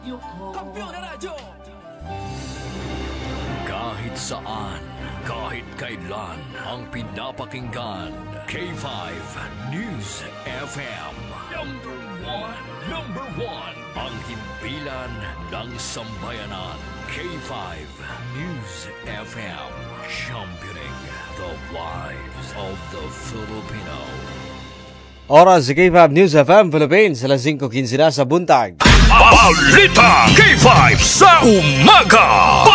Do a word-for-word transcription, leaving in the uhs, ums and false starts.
Kampiyon na radyo! Kahit saan, kahit kailan, ang pinapakinggan, K five News F M. Number one, number one, ang himpilan ng sambayanan, K five News F M. Championing the lives of the Filipino. Oras sa K five News F M Philippines, alas singko quince na sa buntag. Balita K five sa umaga.